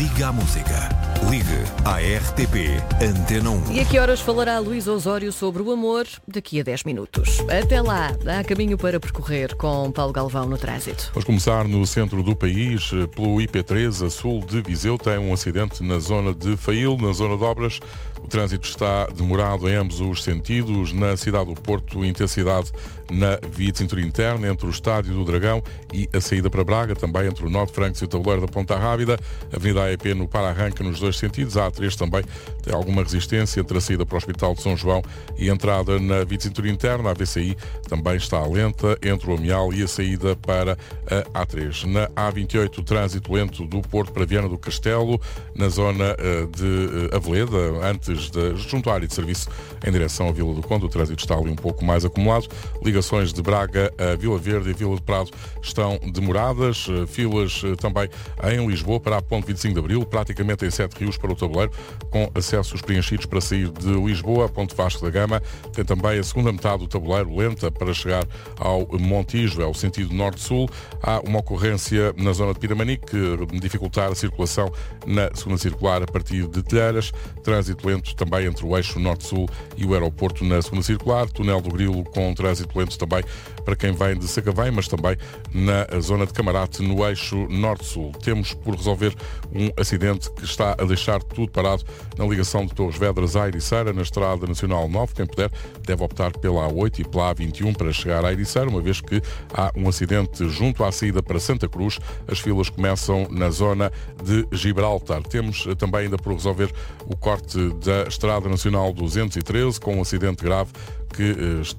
Liga à música. Ligue à RTP Antena 1. E a que horas falará Luís Osório sobre o amor? Daqui a 10 minutos. Até lá, há caminho para percorrer com Paulo Galvão no trânsito. Vamos começar no centro do país, pelo IP3, a sul de Viseu. Tem um acidente na zona de Fail, na zona de obras. O trânsito está demorado em ambos os sentidos. Na cidade do Porto, intensidade na via de cintura interna, entre o Estádio do Dragão e a saída para Braga, também entre o Norte Francos e o Tabuleiro da Ponta Rábida. Avenida AEP no para-arranca nos dois sentidos. A A3 também tem alguma resistência entre a saída para o Hospital de São João e a entrada na via de cintura interna. A VCI também está lenta entre o Amial e a saída para a A3. Na A28, o trânsito lento do Porto para Viana do Castelo, na zona de Aveleda, junto à área de serviço em direção à Vila do Conde. O trânsito está ali um pouco mais acumulado. Ligações de Braga a Vila Verde e Vila de Prado estão demoradas. Filas também em Lisboa para a Ponte 25 de Abril, praticamente em 7 Rios para o Tabuleiro, com acessos preenchidos para sair de Lisboa. A Ponte Vasco da Gama tem também a segunda metade do Tabuleiro lenta para chegar ao Montijo, é o sentido norte-sul. Há uma ocorrência na zona de Piramanique que dificultar a circulação na segunda circular a partir de Telheiras. Trânsito lento também entre o eixo norte-sul e o aeroporto na segunda circular. Túnel do Grilo com trânsito lento também para quem vem de Sacavém, mas também na zona de Camarate, no eixo norte-sul. Temos por resolver um acidente que está a deixar tudo parado na ligação de Torres Vedras à Ericeira, na Estrada Nacional 9. Quem puder deve optar pela A8 e pela A21 para chegar à Ericeira, uma vez que há um acidente junto à saída para Santa Cruz. As filas começam na zona de Gibraltar. Temos também ainda por resolver o corte da Estrada Nacional 213, com um acidente grave que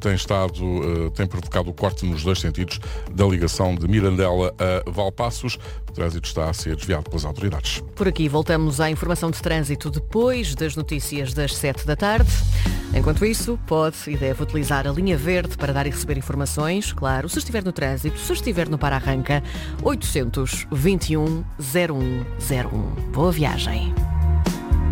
tem provocado o corte nos dois sentidos da ligação de Mirandela a Valpaços. O trânsito está a ser desviado pelas autoridades. Por aqui voltamos à informação de trânsito depois das notícias das 7 da tarde. Enquanto isso, pode e deve utilizar a linha verde para dar e receber informações. Claro, se estiver no trânsito, se estiver no para-arranca, 821 0101. Boa viagem.